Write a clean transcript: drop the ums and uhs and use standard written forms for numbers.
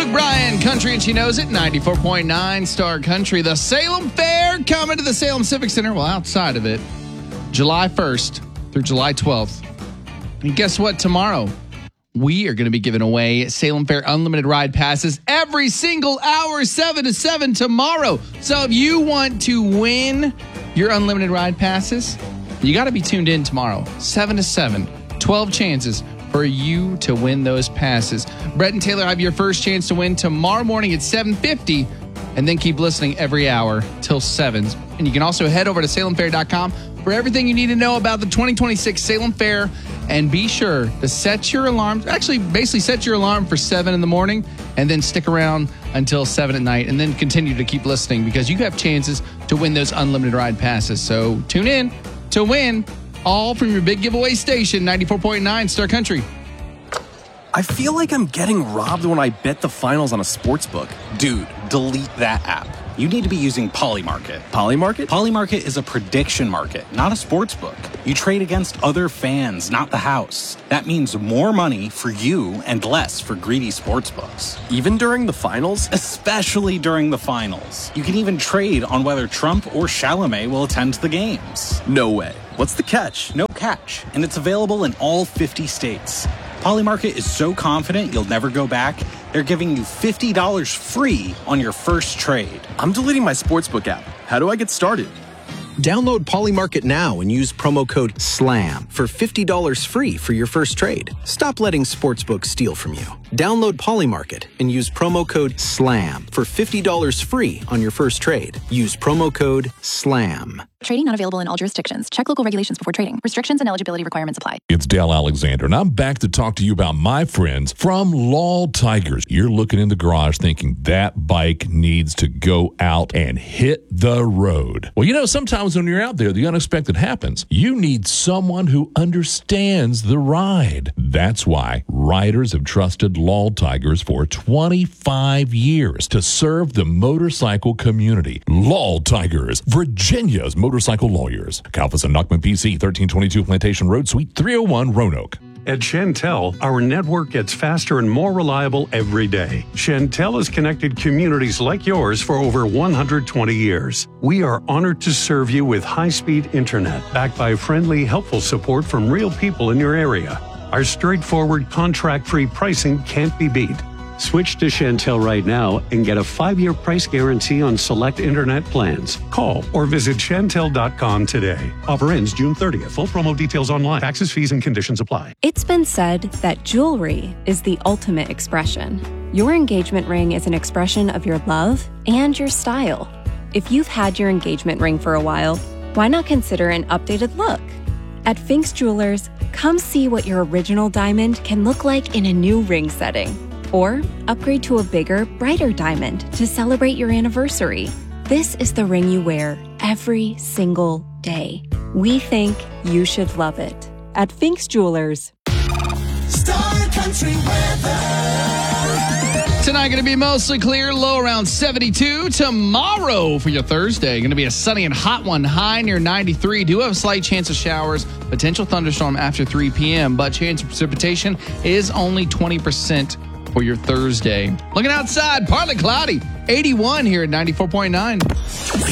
Luke Bryan, Country and She Knows It, 94.9 Star Country. The Salem Fair coming to the Salem Civic Center, well, outside of it, July 1st through July 12th. And guess what? Tomorrow, we are going to be giving away Salem Fair Unlimited Ride Passes every single hour, 7 to 7 tomorrow. So if you want to win your Unlimited Ride Passes, you got to be tuned in tomorrow, 7 to 7, 12 chances for you to win those passes. Brett and Taylor have your first chance to win tomorrow morning at 7:50, and then keep listening every hour till 7. And you can also head over to salemfair.com for everything you need to know about the 2026 Salem Fair. And be sure to set your alarm, basically set your alarm for 7 in the morning, and then stick around until 7 at night, and then continue to keep listening because you have chances to win those unlimited ride passes. So tune in to win, all from your big giveaway station, 94.9 Star Country. I feel like I'm getting robbed when I bet the finals on a sports book. Dude, delete that app. You need to be using Polymarket. Polymarket? Polymarket is a prediction market, not a sports book. You trade against other fans, not the house. That means more money for you and less for greedy sports books. Even during the finals? Especially during the finals. You can even trade on whether Trump or Chalamet will attend the games. No way. What's the catch? No catch, and it's available in all 50 states. Polymarket is so confident you'll never go back, they're giving you $50 free on your first trade. I'm deleting my sportsbook app. How do I get started? Download Polymarket now and use promo code SLAM for $50 free for your first trade. Stop letting sportsbooks steal from you. Download Polymarket and use promo code SLAM for $50 free on your first trade. Use promo code SLAM. Trading not available in all jurisdictions. Check local regulations before trading. Restrictions and eligibility requirements apply. It's Dale Alexander, and I'm back to talk to you about my friends from Lal Tigers. You're looking in the garage thinking that bike needs to go out and hit the road. Well, you know, sometimes when you're out there, the unexpected happens. You need someone who understands the ride. That's why riders have trusted Lal Tigers for 25 years to serve the motorcycle community. Lal Tigers, Virginia's motorcycle lawyers. Kalfas and Nachman PC, 1322 Plantation Road, Suite 301, Roanoke. At Chantel, our network gets faster and more reliable every day. Chantel has connected communities like yours for over 120 years. We are honored to serve you with high-speed internet, backed by friendly, helpful support from real people in your area. Our straightforward, contract-free pricing can't be beat. Switch to Chantel right now and get a 5-year price guarantee on select internet plans. Call or visit Chantel.com today. Offer ends June 30th. Full promo details online. Taxes, fees, and conditions apply. It's been said that jewelry is the ultimate expression. Your engagement ring is an expression of your love and your style. If you've had your engagement ring for a while, why not consider an updated look? At Fink's Jewelers, come see what your original diamond can look like in a new ring setting. Or upgrade to a bigger, brighter diamond to celebrate your anniversary. This is the ring you wear every single day. We think you should love it. At Fink's Jewelers. Star Country weather. Tonight going to be mostly clear, low around 72. Tomorrow for your Thursday, going to be a sunny and hot one, high near 93. Do have a slight chance of showers, potential thunderstorm after 3 p.m., but chance of precipitation is only 20% for your Thursday. Looking outside, partly cloudy, 81 here at 94.9.